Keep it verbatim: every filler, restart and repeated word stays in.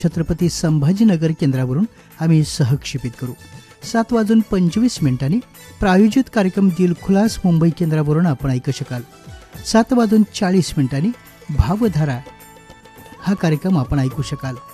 छत्रपती संभाजीनगर केंद्रावरून आम्ही सहक्षेपित करू. सात वाजून पंचवीस मिनिटांनी प्रायोजित कार्यक्रम दिलखुलास मुंबई केंद्रावरून आपण ऐकू शकाल. सात वाजून चाळीस मिनिटांनी भावधारा हा कार्यक्रम आपण ऐकू शकाल.